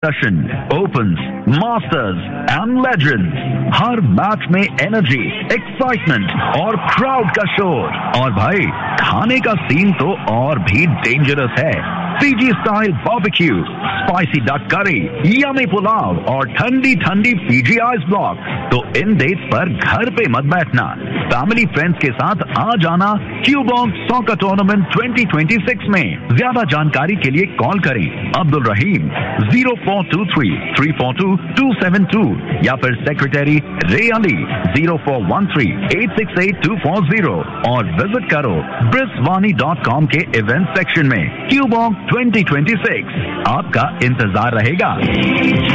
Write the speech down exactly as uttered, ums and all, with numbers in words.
Russian Opens, Masters and Legends. Her match में energy, excitement और crowd का शोर। और भाई खाने का सीन तो और भी डेंजरस है। Fiji style barbecue, spicy duck करी, यमी पुलाव और ठंडी ठंडी फीजी आइस ब्लॉक। तो इन डेट्स पर घर पे मत बैठना, फैमिली फ्रेंड्स के साथ आ जाना क्यूबॉन्ग soccer tournament twenty twenty six में। ज्यादा जानकारी के लिए कॉल करें अब्दुल रहीम zero four to three three four to to seven to या फिर सेक्रेटरी रे Ali zero four one three eight six eight to four zero और विजिट करो ब्रिस्वानी डॉट कॉम के इवेंट सेक्शन में। क्यूबॉन्ग ट्वेंटी ट्वेंटी सिक्स आपका इंतजार रहेगा।